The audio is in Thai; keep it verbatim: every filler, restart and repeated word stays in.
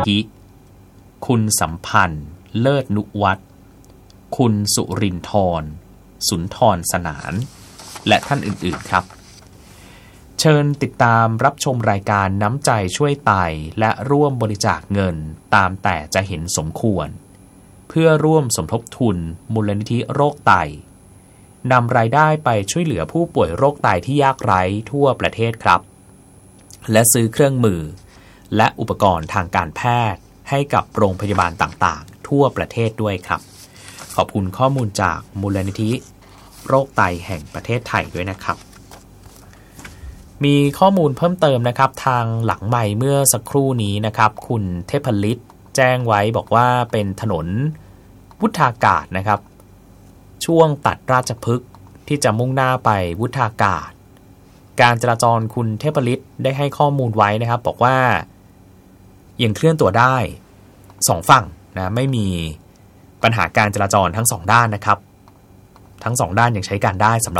กิคุณสัมพันธ์เลิศนุวัฒน์คุณสุรินทร์สุนทรสนานและท่านอื่นๆครับเชิญติดตามรับชมรายการน้ำใจช่วยไตและร่วมบริจาคเงินตามแต่จะเห็นสมควรเพื่อร่วมสมทบทุนมูลนิธิโรคไตนำรายได้ไปช่วยเหลือผู้ป่วยโรคไตที่ยากไร้ทั่วประเทศครับและซื้อเครื่องมือและอุปกรณ์ทางการแพทย์ให้กับโรงพยาบาลต่างๆทั่วประเทศด้วยครับขอบคุณข้อมูลจากมูลนิธิโรคไตแห่งประเทศไทยด้วยนะครับมีข้อมูลเพิ่มเติมนะครับทางหลังไมค์เมื่อสักครู่นี้นะครับคุณเทพฤทธิ์แจ้งไว้บอกว่าเป็นถนนวุฒากาศนะครับช่วงตัดราชพฤกษ์ที่จะมุ่งหน้าไปวุฒากาศการจราจรคุณเทพฤทธิ์ได้ให้ข้อมูลไว้นะครับบอกว่ายังเคลื่อนตัวได้สองฝั่งนะไม่มีปัญหาการจราจรทั้งสองด้านนะครับทั้งสองด้านยังใช้การได้สำหรับ